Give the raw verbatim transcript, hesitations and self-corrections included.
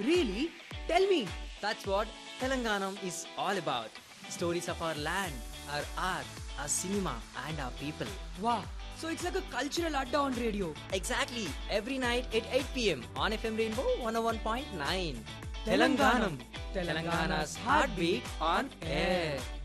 Really? Tell me. That's what Telanganam is all about. Stories of our land, our art, our cinema, and our people. Wow. So it's like a cultural adda on radio. Exactly. Every night at eight p m on F M Rainbow one oh one point nine. Telanganam. Telangana's heartbeat on air.